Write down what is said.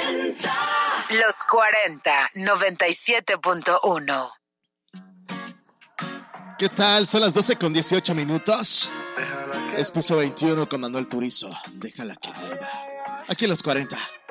Los 40, 97.1. ¿Qué tal? Son las 12:18. Es piso 21 con Manuel Turizo. Déjala que vuelva. Aquí en los 40.